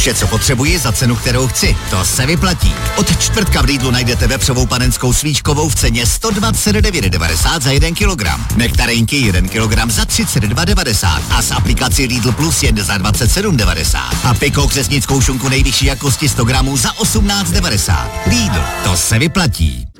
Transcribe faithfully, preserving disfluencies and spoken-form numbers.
Vše, co potřebuji za cenu, kterou chci. To se vyplatí. Od čtvrtka v Lidlu najdete vepřovou panenskou svíčkovou v ceně sto dvacet devět devadesát za jeden kilogram. Nektarinky jeden kilogram za třicet dva devadesát a s aplikací Lidl Plus jen za dvacet sedm devadesát. A Piko křesnickou šunku nejvyšší jakosti sto gramů za osmnáct devadesát. Lidl, to se vyplatí.